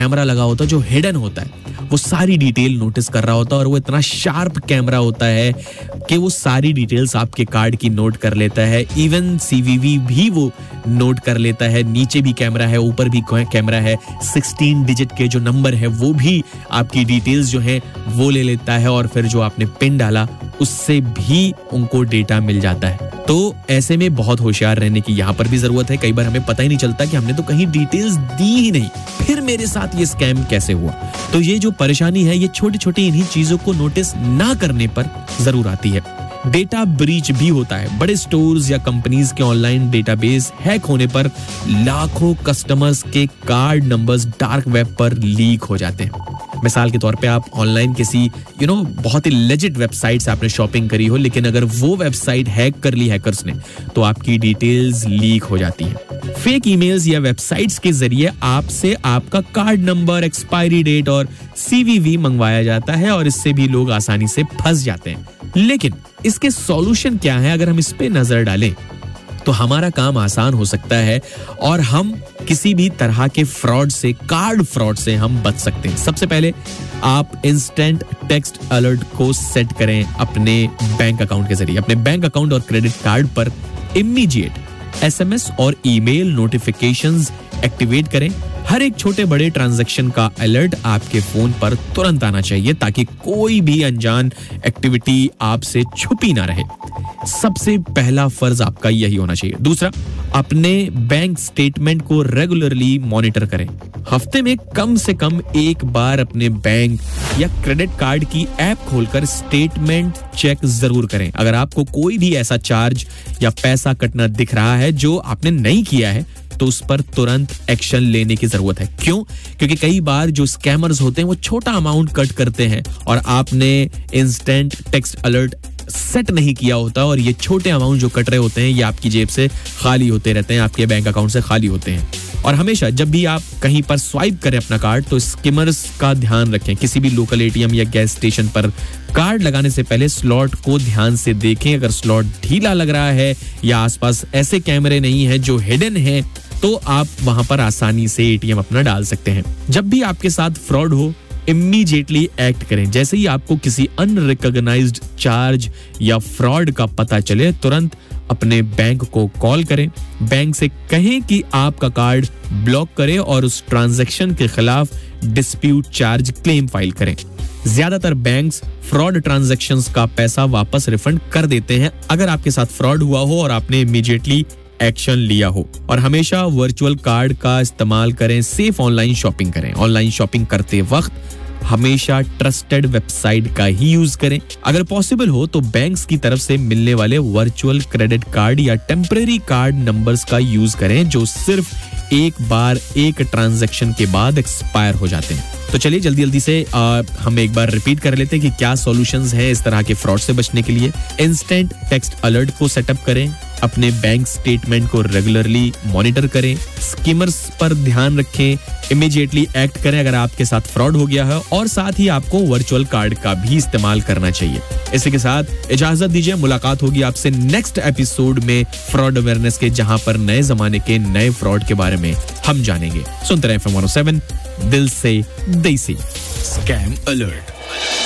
Camera लगा होता है जो हिडन होता है, वो सारी डिटेल नोटिस कर रहा होता है और वो इतना शार्प कैमरा होता है कि वो सारी डिटेल्स आपके कार्ड की नोट कर लेता है। इवन सीवीवी भी वो नोट कर लेता है। नीचे भी कैमरा है, ऊपर भी कैमरा है। 16 डिजिट के जो नंबर है वो भी आपकी डिटेल्स जो है वो ले लेता है और फिर जो आपने पिन डाला उससे भी उनको डेटा मिल जाता है। तो ऐसे में बहुत होशियार रहने की यहाँ पर भी जरूरत है। कई बार हमें पता ही नहीं चलता कि हमने तो कहीं डिटेल्स दी ही नहीं, फिर मेरे साथ ये स्कैम कैसे हुआ। तो ये जो परेशानी है ये छोटी छोटी इन्हीं चीजों को नोटिस ना करने पर जरूर आती है। डेटा ब्रीच भी होता है। बड़े स्टोर्स या कंपनीज के ऑनलाइन डेटाबेस हैक होने पर लाखों कस्टमर्स के कार्ड नंबर्स डार्क वेब पर लीक हो जाते हैं। मिसाल के तौर पे आप ऑनलाइन किसी बहुत ही लेजिट वेबसाइट से आपने शॉपिंग करी हो, लेकिन अगर वो वेबसाइट हैक कर ली हैकर्स ने तो आपकी डिटेल्स लीक हो जाती है। फेक ईमेल्स या वेबसाइट्स के जरिए आपसे आपका कार्ड नंबर, एक्सपायरी डेट और सीवीवी मंगवाया जाता है और इससे भी लोग आसानी से फंस जाते हैं। लेकिन इसके सॉल्यूशन क्या है? अगर हम इस पे नजर डालें तो हमारा काम आसान हो सकता है और हम किसी भी तरह के फ्रॉड से, कार्ड फ्रॉड से हम बच सकते हैं। सबसे पहले आप इंस्टेंट टेक्स्ट अलर्ट को सेट करें अपने बैंक अकाउंट के जरिए। अपने बैंक अकाउंट और क्रेडिट कार्ड पर इमीडिएट एसएमएस और ईमेल नोटिफिकेशंस एक्टिवेट करें। हर एक छोटे बड़े ट्रांजैक्शन का अलर्ट आपके फोन पर तुरंत आना चाहिए ताकि कोई भी अनजान एक्टिविटी आपसे छुपी ना रहे। सबसे पहला फर्ज आपका यही होना चाहिए। दूसरा, अपने बैंक स्टेटमेंट को रेगुलरली मॉनिटर करें। हफ्ते में कम से कम एक बार अपने बैंक या क्रेडिट कार्ड की ऐप खोलकर स्टेटमेंट चेक जरूर करें। अगर आपको कोई भी ऐसा चार्ज या पैसा कटना दिख रहा है जो आपने नहीं किया है तो उस पर तुरंत एक्शन लेने की जरूरत है। क्यों? क्योंकि कई बार जो स्कैमर्स होते हैं वो छोटा अमाउंट कट करते हैं और आपने इंस्टेंट टेक्स्ट अलर्ट सेट नहीं किया होता और ये छोटे अमाउंट जो कट रहे होते हैं ये आपकी जेब से खाली होते रहते हैं, आपके बैंक अकाउंट से खाली होते हैं। और हमेशा जब भी आप कहीं पर स्वाइप करें अपना कार्ड तो स्किमर्स का ध्यान रखें। किसी भी लोकल एटीएम या गैस स्टेशन पर कार्ड लगाने से पहले स्लॉट को ध्यान से देखें। अगर स्लॉट ढीला लग रहा है या आसपास ऐसे कैमरे नहीं है जो हिडन है तो आप वहां पर आसानी से एटीएम अपना डाल सकते हैं। जब भी आपके साथ फ्रॉड हो इमीडिएटली एक्ट करें। जैसे ही आपको किसी अनरिकॉग्नाइज्ड चार्ज या फ्रॉड का पता चले तुरंत अपने बैंक को कॉल करें। बैंक से कहें कि आपका कार्ड ब्लॉक करे और उस ट्रांजैक्शन के खिलाफ डिस्प्यूट चार्ज क्लेम फाइल करें। ज्यादातर बैंक्स फ्रॉड ट्रांजैक्शंस का पैसा वापस रिफंड कर देते हैं अगर आपके साथ फ्रॉड हुआ हो और आपने इमीडिएटली एक्शन लिया हो। और हमेशा वर्चुअल कार्ड का इस्तेमाल करें। सेफ ऑनलाइन शॉपिंग करें। ऑनलाइन शॉपिंग करते वक्त हमेशा ट्रस्टेड वेबसाइट का ही यूज करें। अगर पॉसिबल हो तो बैंक्स की तरफ से मिलने वाले वर्चुअल क्रेडिट कार्ड या टेम्पररी कार्ड नंबर्स का यूज करें जो सिर्फ एक बार एक ट्रांजैक्शन के बाद एक्सपायर हो जाते हैं। तो चलिए जल्दी से हम एक बार रिपीट कर लेते हैं कि क्या सॉल्यूशंस हैं इस तरह के फ्रॉड से बचने के लिए। इंस्टेंट टेक्स्ट अलर्ट को सेटअप करें। अपने बैंक स्टेटमेंट को रेगुलरली मॉनिटर करें। स्कीमर्स पर ध्यान रखें। इमीडिएटली एक्ट करें अगर आपके साथ फ्रॉड हो गया है और साथ ही आपको वर्चुअल कार्ड का भी इस्तेमाल करना चाहिए। इसी के साथ इजाजत दीजिए। मुलाकात होगी आपसे नेक्स्ट एपिसोड में फ्रॉड अवेयरनेस के, जहां पर नए जमाने के नए फ्रॉड के बारे में हम जानेंगे। सुनते रहे FM 107 दिल से देसी। Scam alert.